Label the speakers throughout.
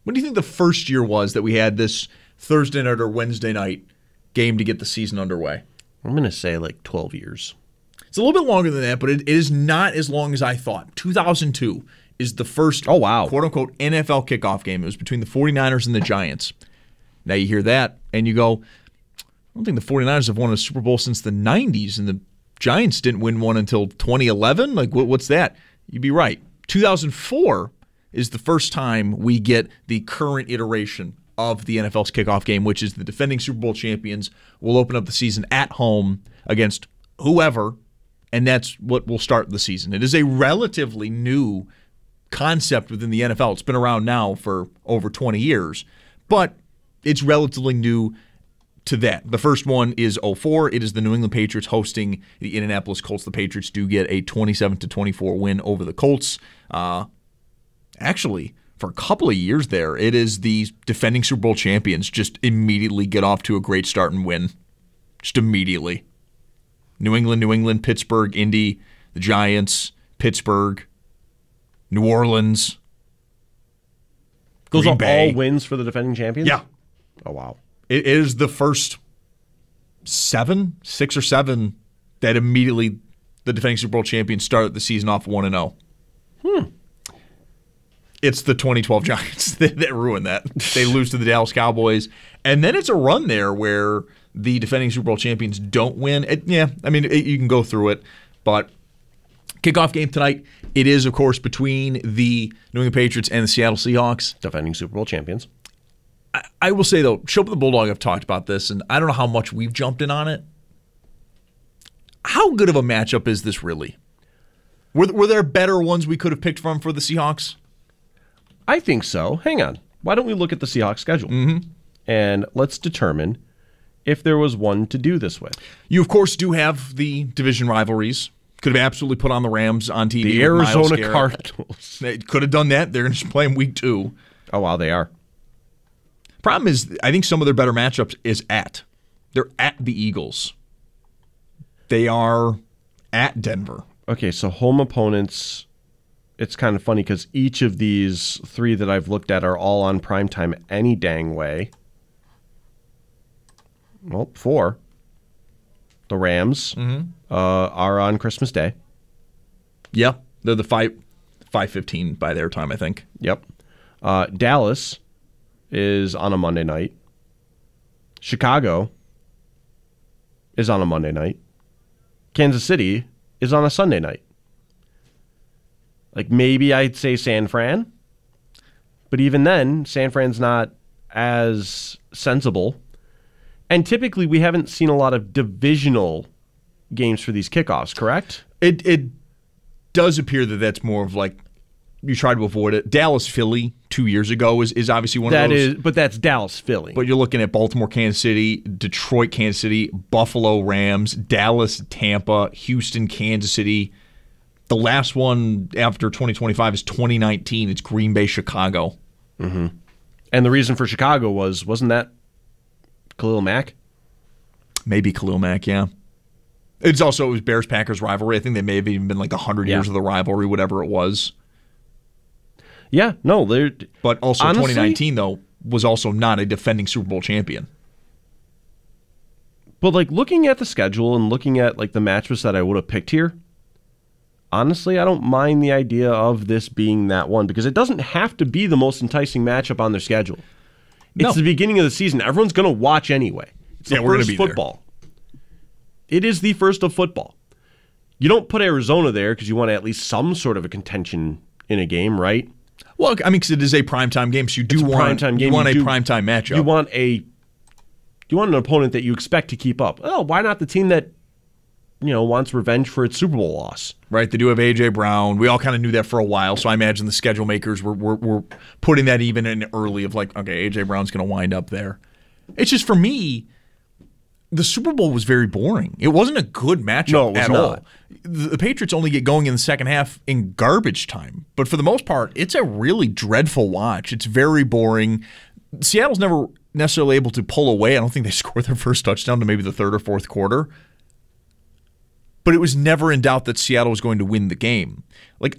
Speaker 1: When do you think the first year was that we had this Thursday night or Wednesday night game to get the season underway?
Speaker 2: I'm going to say like 12 years.
Speaker 1: It's a little bit longer than that, but it is not as long as I thought. 2002 is the first quote-unquote NFL kickoff game. It was between the 49ers and the Giants. Now you hear that, and you go, I don't think the 49ers have won a Super Bowl since the 90s, and the Giants didn't win one until 2011? Like, what's that? You'd be right. 2004 is the first time we get the current iteration of the NFL's kickoff game, which is the defending Super Bowl champions will open up the season at home against whoever, and that's what will start the season. It is a relatively new concept within the NFL. It's been around now for over 20 years, but it's relatively new to that. The first one is 2004. It is the New England Patriots hosting the Indianapolis Colts. The Patriots do get a 27-24 win over the Colts. Actually, for a couple of years there, it is the defending Super Bowl champions just immediately get off to a great start and win. Just immediately. New England, Pittsburgh, Indy, the Giants, Pittsburgh, New Orleans.
Speaker 2: Those
Speaker 1: Green
Speaker 2: are
Speaker 1: Bay.
Speaker 2: all wins for the defending champions?
Speaker 1: Yeah.
Speaker 2: Oh, wow.
Speaker 1: It is the first 6 or 7 that immediately the defending Super Bowl champions started the season off 1-0. It's the 2012 Giants that ruined that. They lose to the Dallas Cowboys. And then it's a run there where the defending Super Bowl champions don't win. You can go through it. But kickoff game tonight, it is, of course, between the New England Patriots and the Seattle Seahawks.
Speaker 2: Defending Super Bowl champions.
Speaker 1: I will say, though, Show Up the Bulldog, I've talked about this, and I don't know how much we've jumped in on it. How good of a matchup is this really? Were there better ones we could have picked from for the Seahawks?
Speaker 2: I think so. Hang on. Why don't we look at the Seahawks schedule? And let's determine if there was one to do this with.
Speaker 1: You, of course, do have the division rivalries. Could have absolutely put on the Rams on TV.
Speaker 2: The Arizona Cardinals.
Speaker 1: They could have done that. They're going to play in week 2.
Speaker 2: Oh, wow, they are.
Speaker 1: Problem is, I think some of their better matchups is at. They're at the Eagles. They are at Denver.
Speaker 2: Okay, so home opponents, it's kind of funny because each of these 3 that I've looked at are all on primetime any dang way. Well, 4. The Rams are on Christmas Day.
Speaker 1: Yeah, they're the 5:15 by their time, I think.
Speaker 2: Yep. Dallas is on a Monday night. Chicago is on a Monday night. Kansas City is on a Sunday night. Like, maybe I'd say San Fran. But even then, San Fran's not as sensible. And typically, we haven't seen a lot of divisional games for these kickoffs, correct?
Speaker 1: It does appear that that's more of like, you try to avoid it. Dallas-Philly 2 years ago is obviously one of those.
Speaker 2: But that's Dallas-Philly.
Speaker 1: But you're looking at Baltimore-Kansas City, Detroit-Kansas City, Buffalo-Rams, Dallas-Tampa, Houston-Kansas City. The last one after 2025 is 2019. It's Green Bay-Chicago.
Speaker 2: And the reason for Chicago wasn't that Khalil Mack?
Speaker 1: Maybe Khalil Mack, yeah. It was Bears-Packers rivalry. I think they may have even been like 100 years of the rivalry, whatever it was.
Speaker 2: Yeah, no.
Speaker 1: But also
Speaker 2: honestly,
Speaker 1: 2019, though, was also not a defending Super Bowl champion.
Speaker 2: But like looking at the schedule and looking at like the matchups that I would have picked here, honestly, I don't mind the idea of this being that one because it doesn't have to be the most enticing matchup on their schedule. It's the beginning of the season. Everyone's going to watch anyway. It's the first football. It is the first of football. You don't put Arizona there because you want at least some sort of a contention in a game, right?
Speaker 1: Well, I mean, because it is a primetime game, so you want a primetime matchup.
Speaker 2: You want an opponent that you expect to keep up. Oh, why not the team that wants revenge for its Super Bowl loss?
Speaker 1: Right, they do have A.J. Brown. We all kind of knew that for a while, so I imagine the schedule makers were putting that even in early of like, okay, A.J. Brown's going to wind up there. It's just, for me, the Super Bowl was very boring. It wasn't a good matchup at all. The Patriots only get going in the second half in garbage time. But for the most part, it's a really dreadful watch. It's very boring. Seattle's never necessarily able to pull away. I don't think they scored their first touchdown to maybe the third or fourth quarter. But it was never in doubt that Seattle was going to win the game. Like,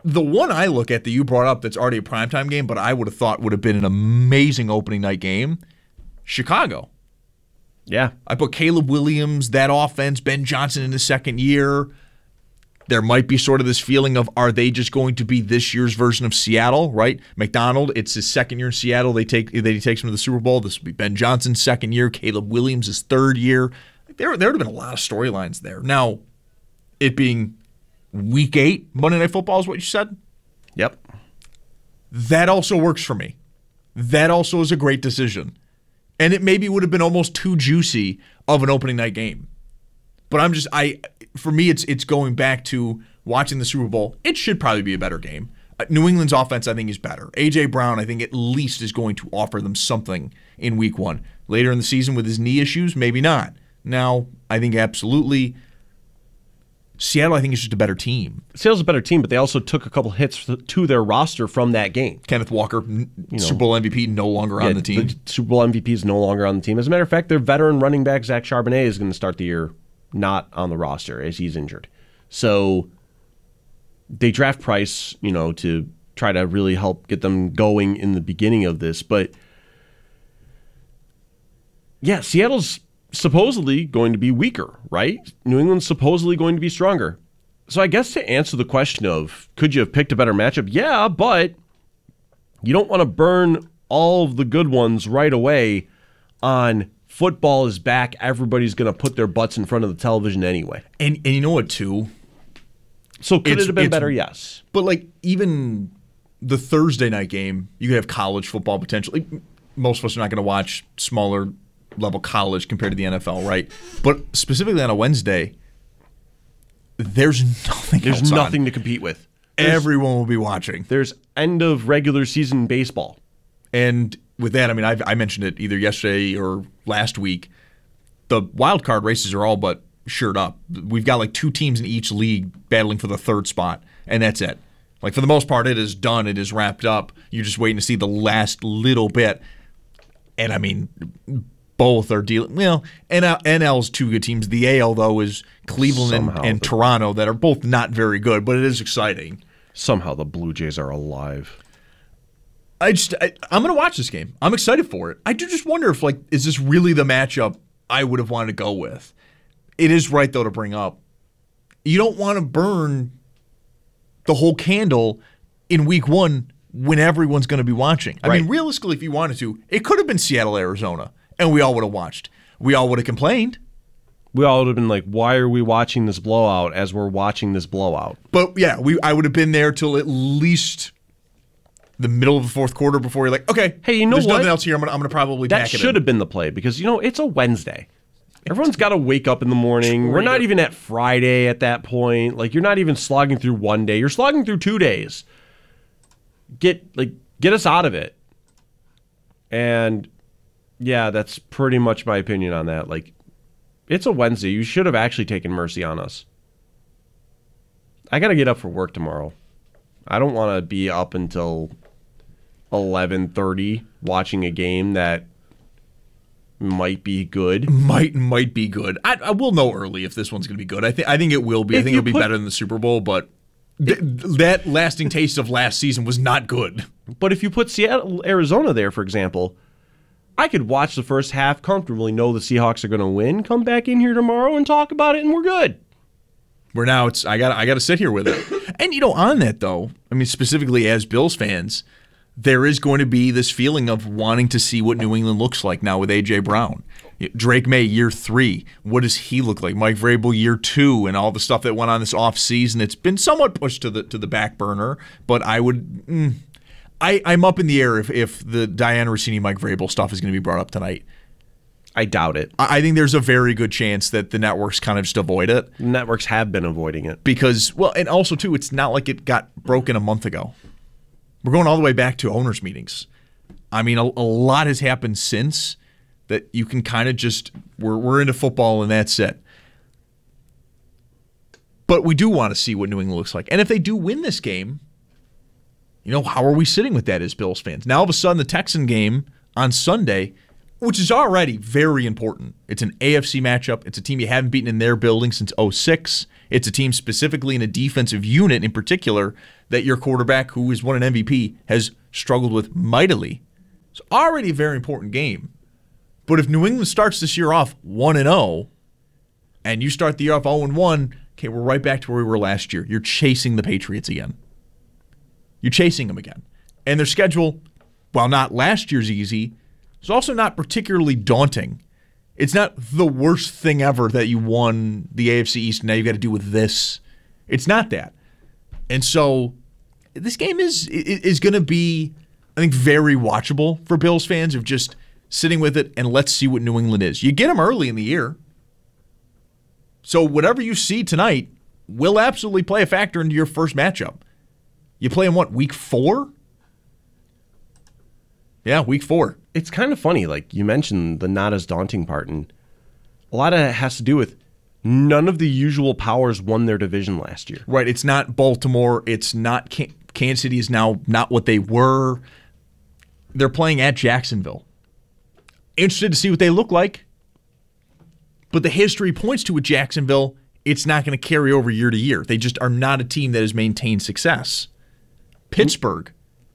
Speaker 1: The one I look at that you brought up that's already a primetime game, but I would have thought would have been an amazing opening night game, Chicago.
Speaker 2: Yeah.
Speaker 1: I put Caleb Williams, that offense, Ben Johnson in his second year. There might be sort of this feeling of, are they just going to be this year's version of Seattle, right? McDonald, it's his second year in Seattle. He takes him to the Super Bowl. This will be Ben Johnson's second year. Caleb Williams' his third year. There would have been a lot of storylines there. Now, it being Week 8, Monday Night Football is what you said?
Speaker 2: Yep.
Speaker 1: That also works for me. That also is a great decision. And it maybe would have been almost too juicy of an opening night game. But for me, it's going back to watching the Super Bowl. It should probably be a better game. New England's offense, I think, is better. A.J. Brown, I think, at least is going to offer them something in Week 1. Later in the season with his knee issues, maybe not. Now, I think absolutely Seattle, I think, is just a better team.
Speaker 2: Seattle's a better team, but they also took a couple hits to their roster from that game.
Speaker 1: Kenneth Walker, Super Bowl MVP, no longer on the team.
Speaker 2: The Super Bowl MVP is no longer on the team. As a matter of fact, their veteran running back, Zach Charbonnet, is going to start the year not on the roster as he's injured. So they draft Price, to try to really help get them going in the beginning of this. But yeah, Seattle's supposedly going to be weaker, right? New England's supposedly going to be stronger. So I guess to answer the question of, could you have picked a better matchup? Yeah, but you don't want to burn all of the good ones right away on football is back. Everybody's going to put their butts in front of the television anyway.
Speaker 1: And you know what, too?
Speaker 2: So could it have been better? Yes.
Speaker 1: But even the Thursday night game, you could have college football potentially. Most of us are not going to watch smaller level college compared to the NFL, right? But specifically on a Wednesday, there's nothing
Speaker 2: to compete with.
Speaker 1: Everyone will be watching.
Speaker 2: There's end of regular season baseball.
Speaker 1: And with that, I mentioned it either yesterday or last week. The wild card races are all but shored up. We've got 2 teams in each league battling for the 3rd spot, and that's it. For the most part, it is done. It is wrapped up. You're just waiting to see the last little bit. And both are dealing. NL's 2 good teams. The AL, though, is Cleveland and Toronto that are both not very good, but it is exciting.
Speaker 2: Somehow the Blue Jays are alive.
Speaker 1: I'm going to watch this game. I'm excited for it. I do just wonder if, is this really the matchup I would have wanted to go with? It is right, though, to bring up. You don't want to burn the whole candle in Week 1 when everyone's going to be watching. I mean, realistically, if you wanted to, it could have been Seattle, Arizona. And we all would have watched. We all would have complained.
Speaker 2: We all would have been like, why are we watching this blowout as we're watching this blowout?
Speaker 1: But yeah, I would have been there till at least the middle of the 4th quarter before you're like, okay,
Speaker 2: hey,
Speaker 1: there's nothing else here. I'm gonna probably
Speaker 2: that
Speaker 1: pack it in.
Speaker 2: That should have been the play because, it's a Wednesday. Everyone's got to wake up in the morning. We're not even at Friday at that point. You're not even slogging through one day. You're slogging through 2 days. Get us out of it. And yeah, that's pretty much my opinion on that. It's a Wednesday. You should have actually taken mercy on us. I got to get up for work tomorrow. I don't want to be up until 11:30 watching a game that might be good.
Speaker 1: Might be good. I will know early if this one's going to be good. I think it will be. I think it'll be better than the Super Bowl, but that lasting taste of last season was not good.
Speaker 2: But if you put Seattle, Arizona there, for example, I could watch the first half comfortably, know the Seahawks are going to win, come back in here tomorrow and talk about it, and we're good.
Speaker 1: Where now I got to sit here with it. And on that though, specifically as Bills fans, there is going to be this feeling of wanting to see what New England looks like now with A.J. Brown. Drake May, year 3. What does he look like? Mike Vrabel, year 2, and all the stuff that went on this offseason. It's been somewhat pushed to the back burner, but I'm up in the air if the Diana Rossini, Mike Vrabel stuff is going to be brought up tonight.
Speaker 2: I doubt it.
Speaker 1: I think there's a very good chance that the networks kind of just avoid it.
Speaker 2: Networks have been avoiding it.
Speaker 1: Because, and also, too, it's not like it got broken a month ago. We're going all the way back to owners' meetings. A lot has happened since that you can kind of just, we're into football and that's it. But we do want to see what New England looks like. And if they do win this game, how are we sitting with that as Bills fans? Now, all of a sudden, the Texan game on Sunday, which is already very important. It's an AFC matchup. It's a team you haven't beaten in their building since '06. It's a team specifically in a defensive unit in particular that your quarterback, who has won an MVP, has struggled with mightily. It's already a very important game. But if New England starts this year off 1-0, and you start the year off 0-1, okay, we're right back to where we were last year. You're chasing the Patriots again. You're chasing them again. And their schedule, while not last year's easy, is also not particularly daunting. It's not the worst thing ever that you won the AFC East and now you've got to do with this. It's not that. And so this game is going to be, I think, very watchable for Bills fans of just sitting with it and let's see what New England is. You get them early in the year. So whatever you see tonight will absolutely play a factor into your first matchup. You play in what, week 4? Yeah, week 4.
Speaker 2: It's kind of funny, like you mentioned the not as daunting part, and a lot of it has to do with none of the usual powers won their division last year.
Speaker 1: Right, it's not Baltimore, it's not Kansas City is now not what they were. They're playing at Jacksonville. Interested to see what they look like. But the history points to with Jacksonville, it's not going to carry over year to year. They just are not a team that has maintained success. Pittsburgh.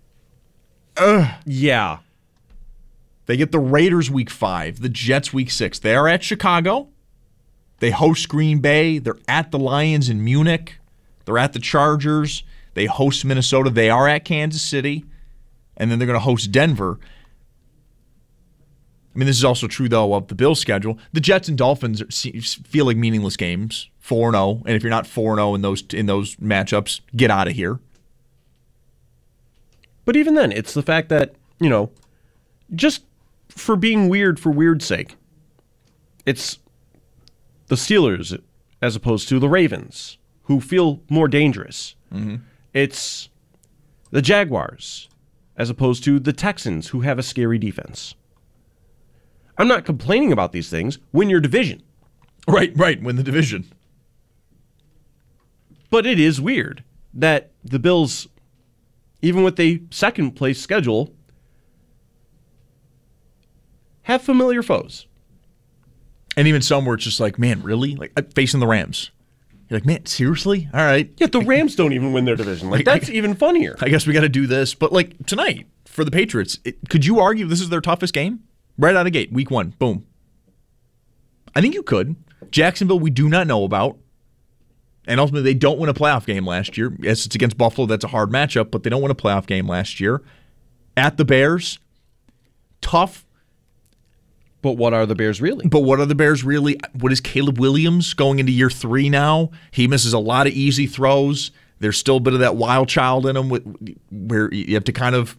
Speaker 2: Yeah.
Speaker 1: They get the Raiders week 5, the Jets week 6. They are at Chicago. They host Green Bay. They're at the Lions in Munich. They're at the Chargers. They host Minnesota. They are at Kansas City. And then they're going to host Denver. I mean, this is also true, though, of the Bills' schedule. The Jets and Dolphins feel like meaningless games, 4-0. And if you're not 4-0 in those matchups, get out of here.
Speaker 2: But even then, it's the fact that, just for being weird for weird's sake, it's the Steelers as opposed to the Ravens, who feel more dangerous.
Speaker 1: Mm-hmm.
Speaker 2: It's the Jaguars as opposed to the Texans, who have a scary defense. I'm not complaining about these things. Win your division.
Speaker 1: Right, win the division.
Speaker 2: But it is weird that the Bills, even with a second-place schedule, have familiar foes.
Speaker 1: And even some where it's just like, man, really? Like facing the Rams. You're like, man, seriously? All right.
Speaker 2: Yeah, the Rams don't even win their division. Like, that's even funnier.
Speaker 1: I guess we got to do this. But like tonight, for the Patriots, could you argue this is their toughest game? Right out of the gate, week 1, boom. I think you could. Jacksonville, we do not know about. And ultimately, they don't win a playoff game last year. Yes, it's against Buffalo. That's a hard matchup, but they don't win a playoff game last year. At the Bears, tough.
Speaker 2: But what are the Bears really?
Speaker 1: What is Caleb Williams going into year 3 now? He misses a lot of easy throws. There's still a bit of that wild child in him where you have to kind of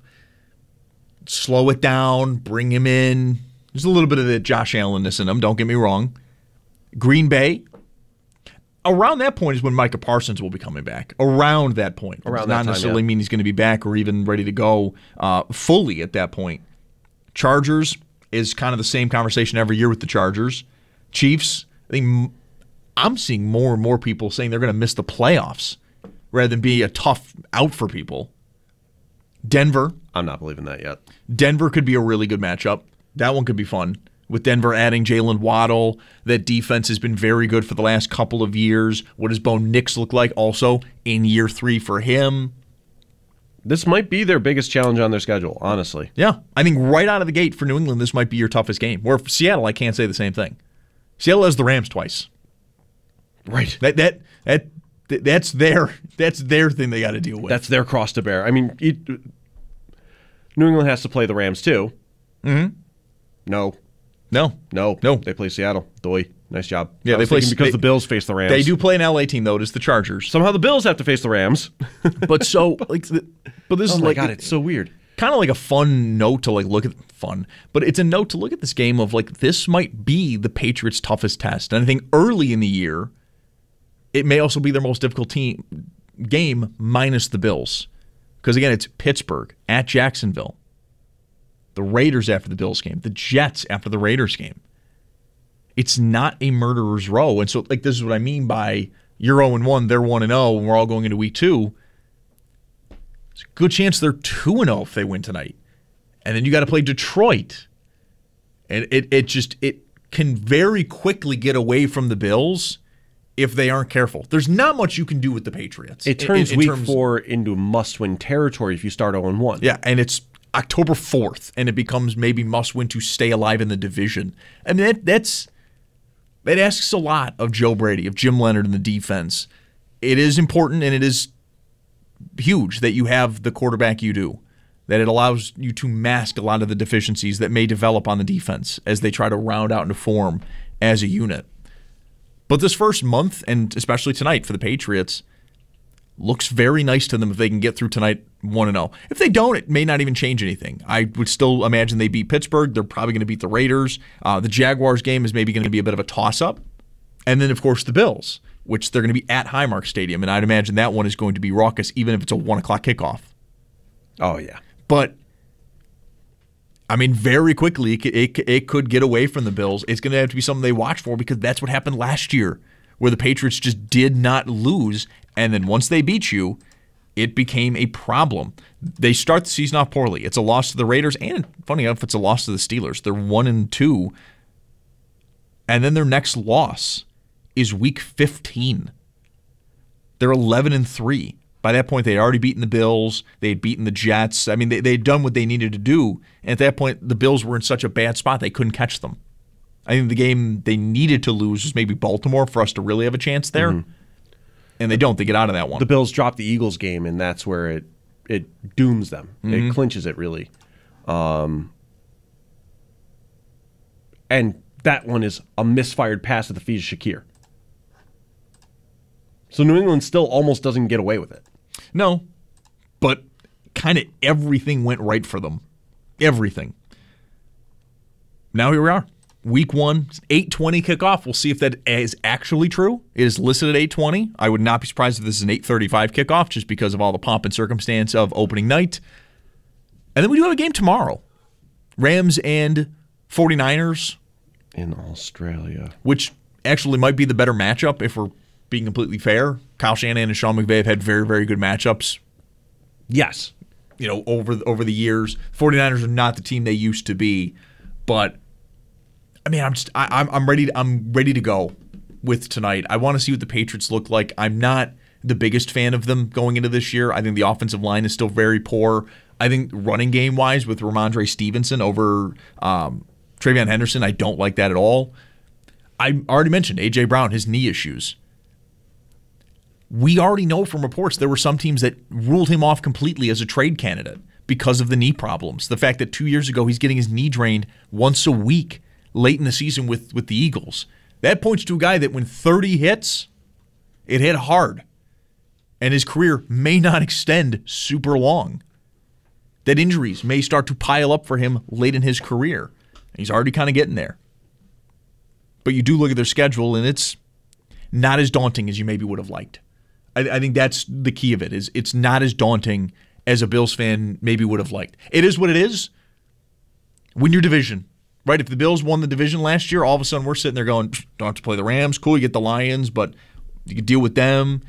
Speaker 1: slow it down, bring him in. There's a little bit of the Josh Allen-ness in him, don't get me wrong. Green Bay, around that point is when Micah Parsons will be coming back. Around that point.
Speaker 2: Around
Speaker 1: not
Speaker 2: that
Speaker 1: necessarily
Speaker 2: time,
Speaker 1: mean he's going to be back or even ready to go fully at that point. Chargers is kind of the same conversation every year with the Chargers. Chiefs, I think I'm seeing more and more people saying they're going to miss the playoffs rather than be a tough out for people. Denver.
Speaker 2: I'm not believing that yet.
Speaker 1: Denver could be a really good matchup. That one could be fun. With Denver adding Jalen Waddle, that defense has been very good for the last couple of years. What does Bo Nix look like also in year 3 for him?
Speaker 2: This might be their biggest challenge on their schedule, honestly.
Speaker 1: Yeah, I think right out of the gate for New England, this might be your toughest game. Where for Seattle, I can't say the same thing. Seattle has the Rams twice.
Speaker 2: Right.
Speaker 1: That's their thing they got to deal with.
Speaker 2: That's their cross to bear. I mean, New England has to play the Rams too.
Speaker 1: Mm-hmm.
Speaker 2: No. They play Seattle. Doy. Nice job.
Speaker 1: Yeah,
Speaker 2: the Bills face the Rams.
Speaker 1: They do play an LA team though. It's the Chargers.
Speaker 2: Somehow the Bills have to face the Rams.
Speaker 1: But this is like,
Speaker 2: God, it's so weird.
Speaker 1: Kind of like a fun note to look at but it's a note to look at this game of this might be the Patriots' toughest test. And I think early in the year, it may also be their most difficult game minus the Bills. Because again, it's Pittsburgh at Jacksonville. The Raiders after the Bills game. The Jets after the Raiders game. It's not a murderer's row. And so this is what I mean by you're 0-1, they're 1-0, and we're all going into week 2. There's a good chance they're 2-0 if they win tonight. And then you got to play Detroit. And it can very quickly get away from the Bills if they aren't careful. There's not much you can do with the Patriots.
Speaker 2: It turns week 4 into must-win territory if you start 0-1.
Speaker 1: Yeah, and it's October 4th, and it becomes maybe must-win to stay alive in the division. I mean, that asks a lot of Joe Brady, of Jim Leonard and the defense. It is important, and it is huge that you have the quarterback you do, that it allows you to mask a lot of the deficiencies that may develop on the defense as they try to round out into form as a unit. But this first month, and especially tonight for the Patriots, looks very nice to them if they can get through tonight 1-0. If they don't, it may not even change anything. I would still imagine they beat Pittsburgh. They're probably going to beat the Raiders. The Jaguars game is maybe going to be a bit of a toss-up. And then, of course, the Bills, which they're going to be at Highmark Stadium, and I'd imagine that one is going to be raucous, even if it's a 1 o'clock kickoff.
Speaker 2: Oh, yeah.
Speaker 1: But, I mean, very quickly, it could get away from the Bills. It's going to have to be something they watch for because that's what happened last year, where the Patriots just did not lose, and then once they beat you, it became a problem. They start the season off poorly. It's a loss to the Raiders, and funny enough, it's a loss to the Steelers. They're 1-2, and then their next loss is Week 15. They're 11-3. By that point, they had already beaten the Bills. They had beaten the Jets. I mean, they had done what they needed to do. And at that point, the Bills were in such a bad spot, they couldn't catch them. I think the game they needed to lose was maybe Baltimore for us to really have a chance there. Mm-hmm. And they don't. They get out of that one.
Speaker 2: The Bills drop the Eagles game, and that's where it dooms them. Mm-hmm. It clinches it, really. And that one is a misfired pass at the feet of Shakir. So New England still almost doesn't get away with it.
Speaker 1: No, but kind of everything went right for them. Everything. Now here we are. Week 1, 8:20 kickoff. We'll see if that is actually true. It is listed at 8:20. I would not be surprised if this is an 8:35 kickoff just because of all the pomp and circumstance of opening night. And then we do have a game tomorrow. Rams and 49ers.
Speaker 2: In Australia.
Speaker 1: Which actually might be the better matchup if we're being completely fair. Kyle Shanahan and Sean McVay have had very, very good matchups.
Speaker 2: Yes.
Speaker 1: You know, over the years. 49ers are not the team they used to be, but I mean, I'm ready to go with tonight. I want to see what the Patriots look like. I'm not the biggest fan of them going into this year. I think the offensive line is still very poor. I think running game wise with Ramondre Stevenson over TreVeyon Henderson, I don't like that at all. I already mentioned A.J. Brown, his knee issues. We already know from reports there were some teams that ruled him off completely as a trade candidate because of the knee problems. The fact that 2 years ago he's getting his knee drained once a week late in the season with the Eagles. That points to a guy that when 30 hits, it hit hard. And his career may not extend super long. That injuries may start to pile up for him late in his career. He's already kind of getting there. But you do look at their schedule, and it's not as daunting as you maybe would have liked. I think that's the key of it, is it's not as daunting as a Bills fan maybe would have liked. It is what it is. Win your division, right? If the Bills won the division last year, all of a sudden we're sitting there going, don't have to play the Rams. Cool, you get the Lions, but you can deal with them.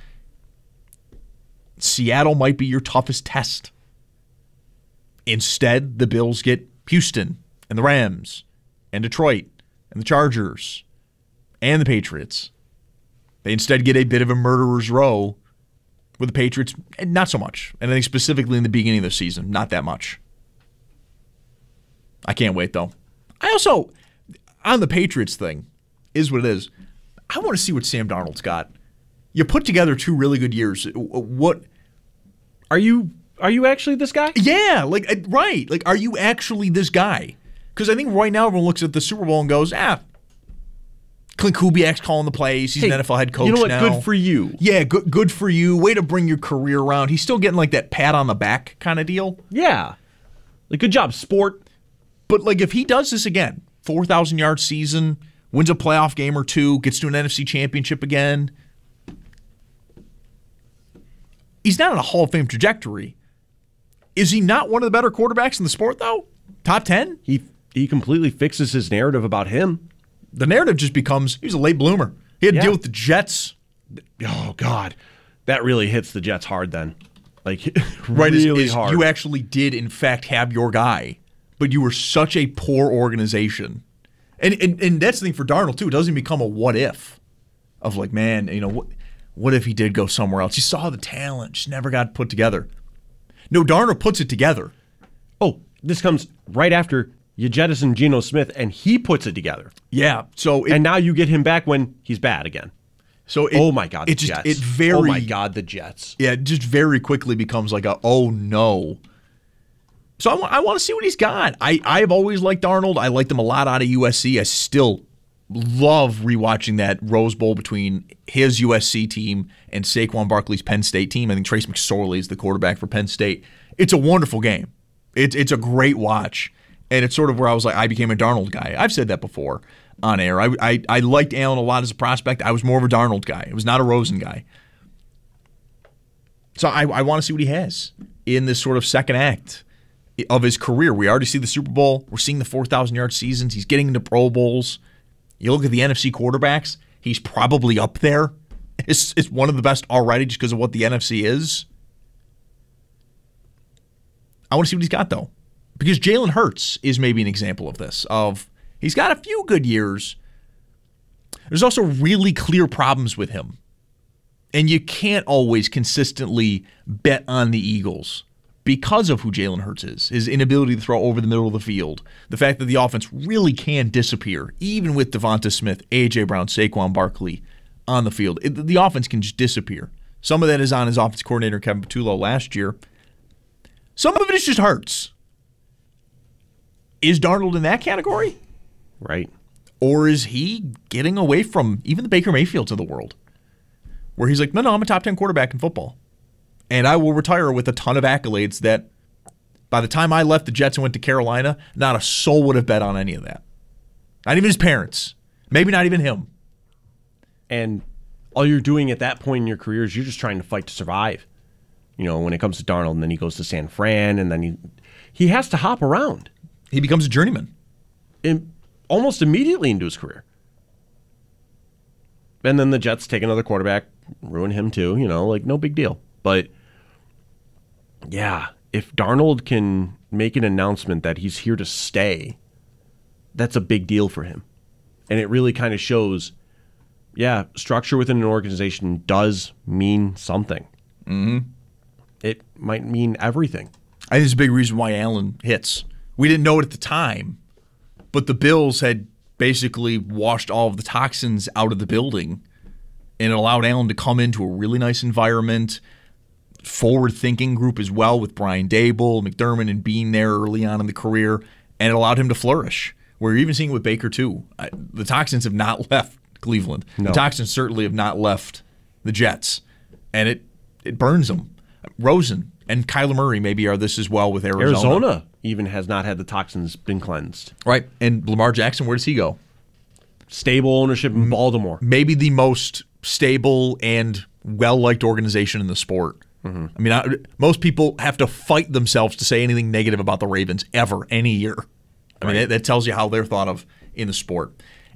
Speaker 1: Seattle might be your toughest test. Instead, the Bills get Houston and the Rams and Detroit and the Chargers and the Patriots. They instead get a bit of a murderer's row with the Patriots, and not so much. And I think specifically in the beginning of the season, not that much. I can't wait, though. I also, on the Patriots thing, is what it is. I want to see what Sam Darnold's got. You put together 2 really good years. What
Speaker 2: are you actually this guy?
Speaker 1: Yeah, right. Are you actually this guy? Because I think right now everyone looks at the Super Bowl and goes, Clint Kubiak's calling the plays. He's an NFL head coach now.
Speaker 2: You know what? Now. Good for you.
Speaker 1: Yeah, good for you. Way to bring your career around. He's still getting that pat on the back kind of deal.
Speaker 2: Yeah. Good job, sport.
Speaker 1: But if he does this again, 4,000-yard season, wins a playoff game or 2, gets to an NFC championship again, he's not on a Hall of Fame trajectory. Is he not one of the better quarterbacks in the sport, though? Top 10?
Speaker 2: He completely fixes his narrative about him.
Speaker 1: The narrative just becomes, he was a late bloomer. He had to deal with the Jets.
Speaker 2: Oh, God. That really hits the Jets hard then.
Speaker 1: Right,
Speaker 2: really hard.
Speaker 1: You actually did, in fact, have your guy, but you were such a poor organization And that's the thing for Darnold, too. It doesn't become a what if of like, man, what if he did go somewhere else? You saw the talent, just never got put together. No, Darnold puts it together.
Speaker 2: Oh, this comes right after you jettison Geno Smith, and he puts it together.
Speaker 1: Yeah.
Speaker 2: And now you get him back when he's bad again.
Speaker 1: So
Speaker 2: oh my God, the Jets. Oh my God, the Jets.
Speaker 1: Yeah, it just very quickly becomes like oh no. So I want to see what he's got. I've always liked Darnold. I liked him a lot out of USC. I still love rewatching that Rose Bowl between his USC team and Saquon Barkley's Penn State team. I think Trace McSorley is the quarterback for Penn State. It's a wonderful game. It's a great watch. And it's sort of where I was like, I became a Darnold guy. I've said that before on air. I liked Allen a lot as a prospect. I was more of a Darnold guy. I was not a Rosen guy. So I want to see what he has in this sort of second act of his career. We already see the Super Bowl. We're seeing the 4,000-yard seasons. He's getting into Pro Bowls. You look at the NFC quarterbacks, he's probably up there. It's one of the best already just because of what the NFC is. I want to see what he's got, though. Because Jalen Hurts is maybe an example of this. He's got a few good years. There's also really clear problems with him. And you can't always consistently bet on the Eagles because of who Jalen Hurts is, his inability to throw over the middle of the field, the fact that the offense really can disappear, even with Devonta Smith, A.J. Brown, Saquon Barkley on the field. The offense can just disappear. Some of that is on his offensive coordinator, Kevin Patullo, last year. Some of it is just Hurts. Is Darnold in that category?
Speaker 2: Right.
Speaker 1: Or is he getting away from even the Baker Mayfields of the world, where he's like, no, I'm a top 10 quarterback in football. And I will retire with a ton of accolades that by the time I left the Jets and went to Carolina, not a soul would have bet on any of that. Not even his parents. Maybe not even him.
Speaker 2: And all you're doing at that point in your career is you're just trying to fight to survive. When it comes to Darnold, and then he goes to San Fran, and then he has to hop around.
Speaker 1: He becomes a journeyman.
Speaker 2: Almost immediately into his career. And then the Jets take another quarterback, ruin him too, no big deal. But yeah, if Darnold can make an announcement that he's here to stay, that's a big deal for him. And it really kind of shows, structure within an organization does mean something.
Speaker 1: Mm-hmm.
Speaker 2: It might mean everything.
Speaker 1: I think it's a big reason why Allen hits. We didn't know it at the time, but the Bills had basically washed all of the toxins out of the building, and it allowed Allen to come into a really nice environment, forward-thinking group as well with Brian Daboll, McDermott, and Bean there early on in the career, and it allowed him to flourish. We're even seeing it with Baker, too. The toxins have not left Cleveland. No. The toxins certainly have not left the Jets, and it burns them. Rosen and Kyler Murray maybe are this as well with Arizona.
Speaker 2: Arizona even has not had the toxins been cleansed.
Speaker 1: Right. And Lamar Jackson, where does he go?
Speaker 2: Stable ownership in Baltimore.
Speaker 1: Maybe the most stable and well-liked organization in the sport. Mm-hmm. I mean, most people have to fight themselves to say anything negative about the Ravens ever, any year. I mean, that tells you how they're thought of in the sport.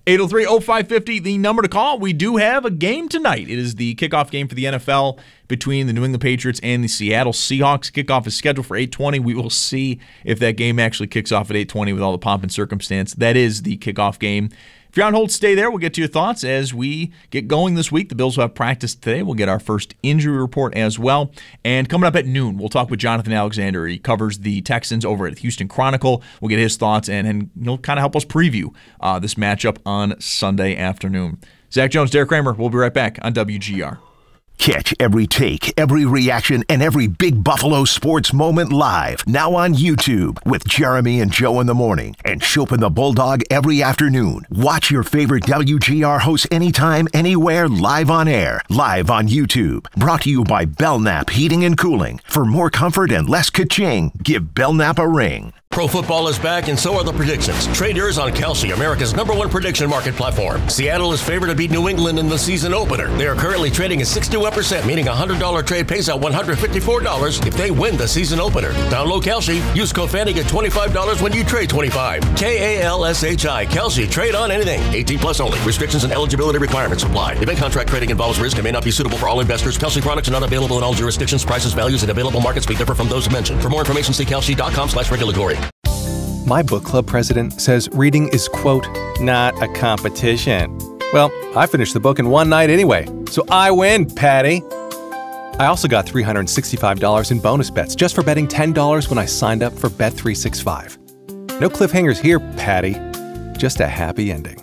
Speaker 1: 803-0550, the number to call. We do have a game tonight. It is the kickoff game for the NFL between the New England Patriots and the Seattle Seahawks. Kickoff is scheduled for 8:20. We will see if that game actually kicks off at 8:20 with all the pomp and circumstance. That is the kickoff game. If you're on hold, stay there. We'll get to your thoughts as we get going this week. The Bills will have practice today. We'll get our first injury report as well. And coming up at noon, we'll talk with Jonathan Alexander. He covers the Texans over at Houston Chronicle. We'll get his thoughts and he'll kind of help us preview this matchup on Sunday afternoon. Zach Jones, Derek Kramer. We'll be right back on WGR.
Speaker 3: Catch every take, every reaction, and every Big Buffalo sports moment live. Now on YouTube with Jeremy and Joe in the morning and Chopin the Bulldog every afternoon. Watch your favorite WGR hosts anytime, anywhere, live on air. Live on YouTube. Brought to you by Belknap Heating and Cooling. For more comfort and less ka-ching, give Belknap a ring.
Speaker 4: Pro football is back, and so are the predictions. Trade yours on Kalshi, America's #1 prediction market platform. Seattle is favored to beat New England in the season opener. They are currently trading at 61%, meaning a $100 trade pays out $154 if they win the season opener. Download Kalshi. Use code FANTY, get $25 when you trade $25. KALSHI. Kalshi. Trade on anything. 18 plus only. Restrictions and eligibility requirements apply. Event contract trading involves risk and may not be suitable for all investors. Kalshi products are not available in all jurisdictions. Prices, values, and available markets may differ from those mentioned. For more information, see kalshi.com/regulatory.
Speaker 5: My book club president says reading is, quote, not a competition. Well, I finished the book in one night anyway, so I win, Patty. I also got $365 in bonus bets just for betting $10 when I signed up for Bet365. No cliffhangers here, Patty. Just a happy ending.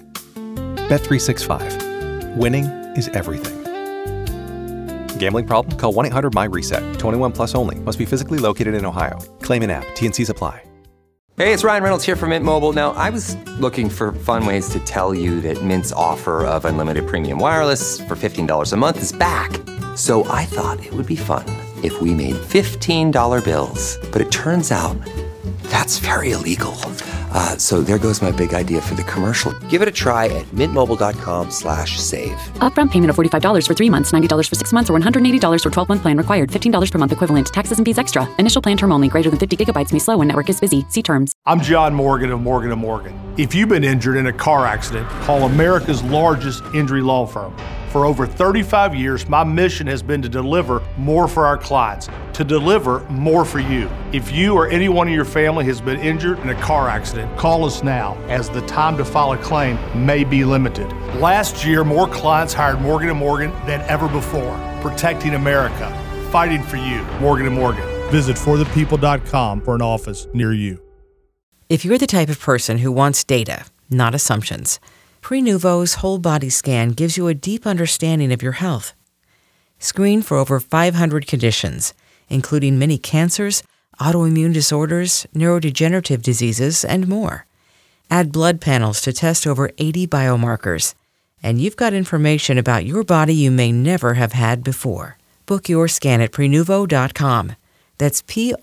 Speaker 5: Bet365. Winning is everything. Gambling problem? Call 1-800-MY-RESET. 21 plus only. Must be physically located in Ohio. Claim in app. T&Cs apply.
Speaker 6: Hey, it's Ryan Reynolds here from Mint Mobile. Now, I was looking for fun ways to tell you that Mint's offer of unlimited premium wireless for $15 a month is back. So I thought it would be fun if we made $15 bills. But it turns out that's very illegal. So there goes my big idea for the commercial. Give it a try at mintmobile.com/save.
Speaker 7: Upfront payment of $45 for 3 months, $90 for 6 months, or $180 for 12-month plan required. $15 per month equivalent. Taxes and fees extra. Initial plan term only. Greater than 50 gigabytes may slow when network is busy. See terms.
Speaker 8: I'm John Morgan of Morgan & Morgan. If you've been injured in a car accident, call America's largest injury law firm. For over 35 years, my mission has been to deliver more for our clients, to deliver more for you. If you or anyone in your family has been injured in a car accident, call us now, as the time to file a claim may be limited. Last year, more clients hired Morgan & Morgan than ever before, protecting America, fighting for you. Morgan & Morgan. Visit forthepeople.com for an office near you.
Speaker 9: If you're the type of person who wants data, not assumptions, Prenuvo's whole body scan gives you a deep understanding of your health. Screen for over 500 conditions, including many cancers, autoimmune disorders, neurodegenerative diseases, and more. Add blood panels to test over 80 biomarkers, and you've got information about your body you may never have had before. Book your scan at Prenuvo.com. That's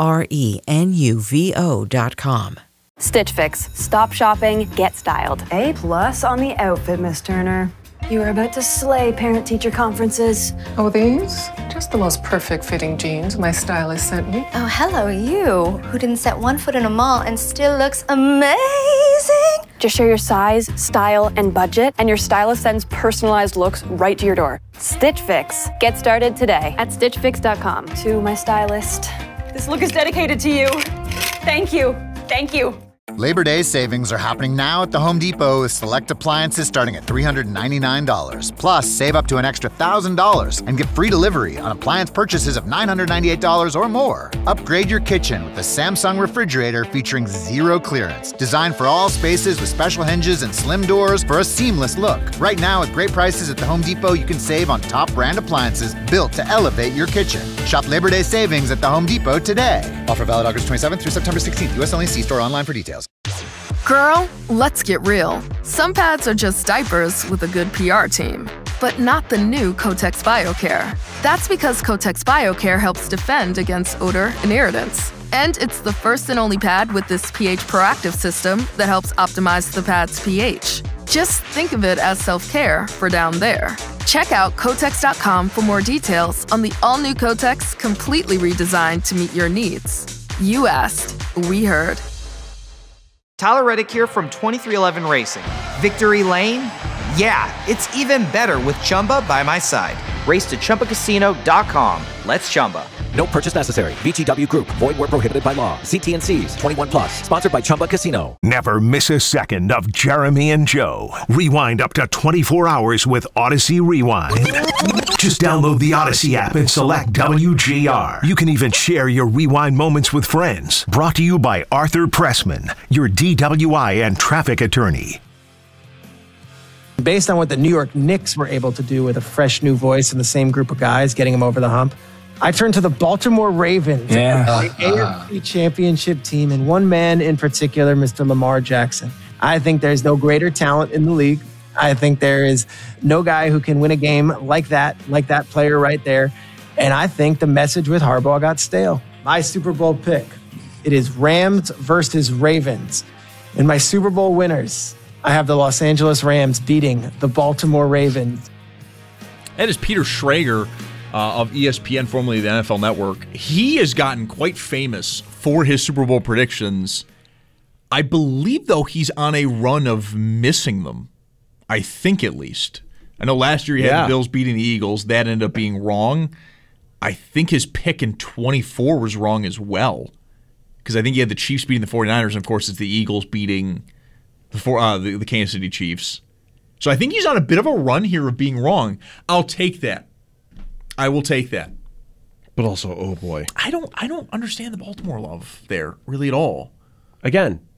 Speaker 9: Prenuvo.com.
Speaker 10: Stitch Fix. Stop shopping, get styled.
Speaker 11: A+ on the outfit, Miss Turner. You are about to slay parent-teacher conferences.
Speaker 12: Oh, these? Just the most perfect fitting jeans my stylist sent me.
Speaker 13: Oh, hello, you, who didn't set one foot in a mall and still looks amazing.
Speaker 10: Just share your size, style, and budget, and your stylist sends personalized looks right to your door. Stitch Fix. Get started today at StitchFix.com.
Speaker 11: To my stylist.
Speaker 10: This look is dedicated to you. Thank you. Thank you.
Speaker 14: Labor Day savings are happening now at the Home Depot with select appliances starting at $399. Plus, save up to an extra $1,000 and get free delivery on appliance purchases of $998 or more. Upgrade your kitchen with the Samsung refrigerator featuring zero clearance. Designed for all spaces with special hinges and slim doors for a seamless look. Right now, with great prices at the Home Depot, you can save on top brand appliances built to elevate your kitchen. Shop Labor Day savings at the Home Depot today. Offer valid August 27th through September 16th. U.S. only. See store online for details.
Speaker 12: Girl, let's get real. Some pads are just diapers with a good PR team, but not the new Kotex BioCare. That's because Kotex BioCare helps defend against odor and irritants. And it's the first and only pad with this pH proactive system that helps optimize the pad's pH. Just think of it as self-care for down there. Check out Kotex.com for more details on the all-new Kotex, completely redesigned to meet your needs. You asked, we heard.
Speaker 15: Tyler Reddick here from 2311 Racing. Victory Lane? Yeah, it's even better with Chumba by my side. Race to ChumbaCasino.com. Let's Chumba.
Speaker 16: No purchase necessary. VGW Group. Void where prohibited by law. See T&Cs. 21 plus. Sponsored by Chumba Casino.
Speaker 3: Never miss a second of Jeremy and Joe. Rewind up to 24 hours with Odyssey Rewind. Just download the Odyssey app and select WGR. You can even share your rewind moments with friends. Brought to you by Arthur Pressman, your DWI and traffic attorney.
Speaker 17: Based on what the New York Knicks were able to do with a fresh new voice and the same group of guys, getting them over the hump, I turned to the Baltimore Ravens, the AFC championship team, and one man in particular, Mr. Lamar Jackson. I think there's no greater talent in the league. I think there is no guy who can win a game like that player right there. And I think the message with Harbaugh got stale. My Super Bowl pick, it is Rams versus Ravens. And my Super Bowl winners, I have the Los Angeles Rams beating the Baltimore Ravens.
Speaker 1: That is Peter Schrager of ESPN, formerly the NFL Network. He has gotten quite famous for his Super Bowl predictions. I believe, though, he's on a run of missing them. I think, at least. I know last year he had the Bills beating the Eagles. That ended up being wrong. I think his pick in 24 was wrong as well. because I think you had the Chiefs beating the 49ers, and of course it's the Eagles beating the Kansas City Chiefs. So I think he's on a bit of a run here of being wrong. I'll take that. I will take that.
Speaker 2: But also, oh boy.
Speaker 1: I don't understand the Baltimore love there really at all.
Speaker 2: Again,